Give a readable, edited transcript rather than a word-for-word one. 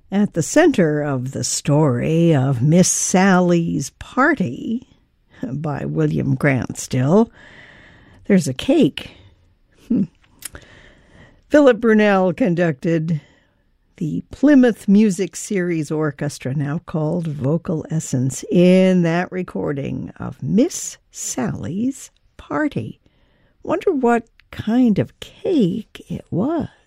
At the center of the story of Miss Sally's Party by William Grant Still, there's a cake. Philip Brunel conducted the Plymouth Music Series Orchestra, now called Vocal Essence, in that recording of Miss Sally's Party. Wonder what kind of cake it was.